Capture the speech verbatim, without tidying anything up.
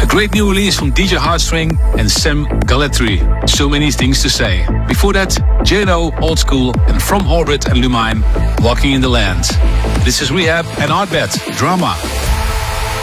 great new release from D J Heartstring and Sam Galletri, So Many Things to Say. Before that, J N O, Old School, and From Orbit and Lumine, Walking in the Land. This is Rehab and Artbed, Drama.